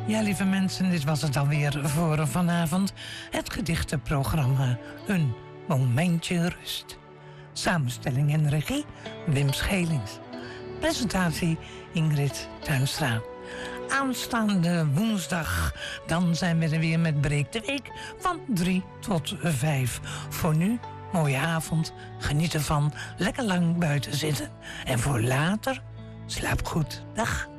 Ja, lieve mensen, dit was het dan weer voor vanavond. Het gedichtenprogramma Een Momentje Rust. Samenstelling en regie Wim Schelings. Presentatie Ingrid Tuinstra. Aanstaande woensdag, dan zijn we er weer met Breek de Week van 3 tot 5. Voor nu, mooie avond, geniet ervan, lekker lang buiten zitten. En voor later, slaap goed. Dag.